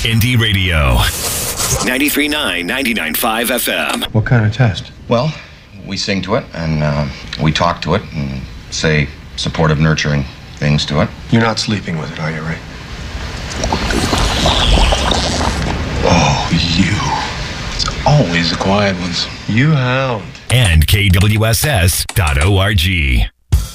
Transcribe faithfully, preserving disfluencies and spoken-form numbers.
Indie Radio. ninety-three point nine, ninety-nine point five F M. What kind of test? Well, we sing to it, and uh, we talk to it, and say supportive, nurturing things to it. You're not sleeping with it, are you, Ray? Oh, you. It's always the quiet ones. You hound. And K W S S dot org.